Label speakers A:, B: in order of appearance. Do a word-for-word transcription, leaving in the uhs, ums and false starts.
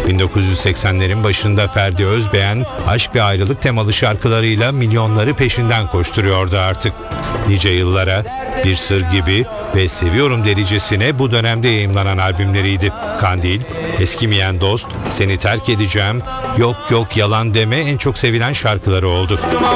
A: bin dokuz yüz seksenlerin başında Ferdi Özbeğen aşk ve ayrılık temalı şarkılarıyla milyonları peşinden koşturuyordu artık. Nice yıllara, Bir Sır Gibi ve Seviyorum delicesine bu dönemde yayımlanan albümleriydi. Kandil, Eskimeyen Dost, Seni Terk Edeceğim, Yok Yok Yalan Deme en çok sevilen şarkıları oldu.